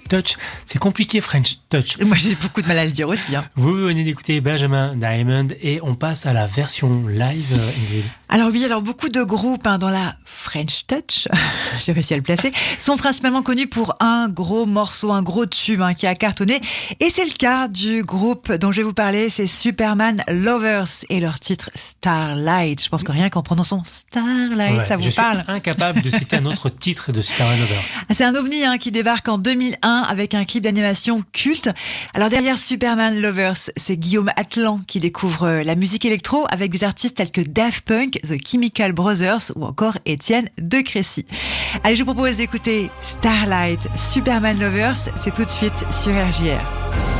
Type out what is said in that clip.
Touch. C'est compliqué, French Touch. Moi, j'ai beaucoup de mal à le dire aussi. Vous venez d'écouter Benjamin Diamond et on passe à la version live, Ingrid. Alors oui, beaucoup de groupes dans la French Touch, j'ai réussi à le placer, sont principalement connus pour un gros morceau, un gros tube qui a cartonné. Et c'est le cas du groupe dont je vais vous parler, c'est Superman Lovers et leur titre Starlight. Je pense que rien qu'en prononçant Starlight, ça vous parle. Je suis incapable de citer un autre titre de Superman Lovers. C'est un ovni qui débarque en 2001 avec un clip d'animation culte. Alors derrière Superman Lovers, c'est Guillaume Atlan qui découvre la musique électro avec des artistes tels que Daft Punk, The Chemical Brothers ou encore Étienne de Crécy. Allez, je vous propose d'écouter Starlight, Superman Lovers, c'est tout de suite sur RJR.